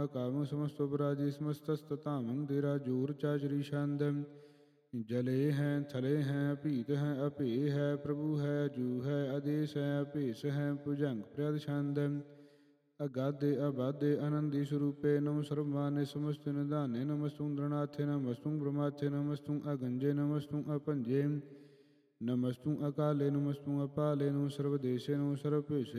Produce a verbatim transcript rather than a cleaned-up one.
ਕਾਮੰ ਸਮਸਤੋ ਪਰਾਜੀ ਸਮਸਤਸਤਤਾਮੰ ਤੇਰਾ ਜੋਰ ਚਾਚਰੀ ਛੰਦੰ ਜਲੇ ਹੈ ਥਲੇ ਹੈ ਭੀਤ ਹੈ ਅਭੇ ਹੈ ਪ੍ਰਭੂ ਹੈ ਜੂ ਹੈ ਆਦੇਸ਼ ਹੈ ਭੇਸ ਹੈ ਭੁਜੰਗ ਪ੍ਰਦ ਛੰਦੰ ਅਗਾਧੇ ਅਬਾਧੇ ਆਨੰਦੀ ਸਰੂਪੇ ਨਮ ਸਰਵਾਨੇ ਸਮਸਤੁ ਨਿਧਾਨੇ ਨਮਸਤੁ ਦ੍ਰਨਾਥੇ ਨਮਸਤੁ ਬ੍ਰਹਮਾਥੇ ਨਮਸਤੁ ਅਗੰਜੇ ਨਮਸਤੁ ਅਪੰਜੇ ਨਮਸਤੁ ਅਕਾਲੇ ਨਮਸਤੁ ਅਪਾਲੇ ਨਮੋ ਸਰਵਦੇਸ਼ੇ ਨਮੋ ਸਰਵਭੂਸ਼ੇ